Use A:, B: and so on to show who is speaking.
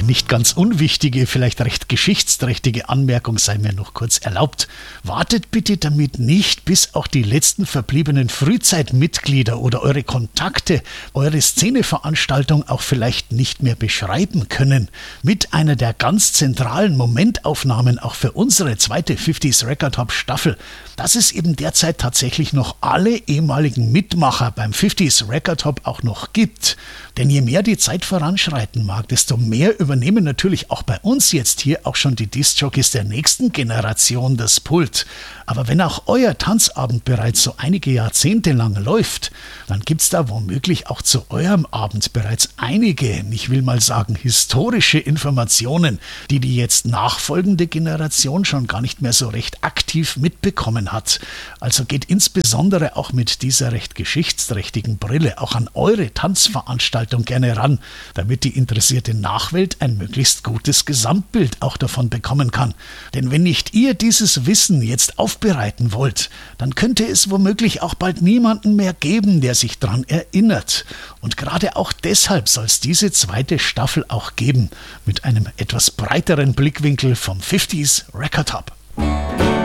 A: nicht ganz unwichtige, vielleicht recht geschichtsträchtige Anmerkung sei mir noch kurz erlaubt. Wartet bitte damit nicht, bis auch die letzten verbliebenen Frühzeitmitglieder oder eure Kontakte eure Szeneveranstaltung auch vielleicht nicht mehr beschreiben können. Mit einer der ganz zentralen Momentaufnahmen auch für unsere zweite 50s Record Hop Staffel, dass es eben derzeit tatsächlich noch alle ehemaligen Mitmacher beim 50s Record Hop auch noch gibt. Denn je mehr die Zeit voranschreiten mag, desto mehr übernehmen natürlich auch bei uns jetzt hier auch schon die Diskjockeys der nächsten Generation das Pult. Aber wenn auch euer Tanzabend bereits so einige Jahrzehnte lang läuft, dann gibt's da womöglich auch zu eurem Abend bereits einige, ich will mal sagen, historische Informationen, die die jetzt nachfolgende Generation schon gar nicht mehr so recht aktiv mitbekommen hat. Also geht insbesondere auch mit dieser recht geschichtsträchtigen Brille auch an eure Tanzveranstaltung gerne ran, damit die interessierte Nachwelt ein möglichst gutes Gesamtbild auch davon bekommen kann. Denn wenn nicht ihr dieses Wissen jetzt aufbereiten wollt, dann könnte es womöglich auch bald niemanden mehr geben, der sich dran erinnert. Und gerade auch deshalb soll es diese zweite Staffel auch geben, mit einem etwas breiteren Blickwinkel vom 50s Record Hop.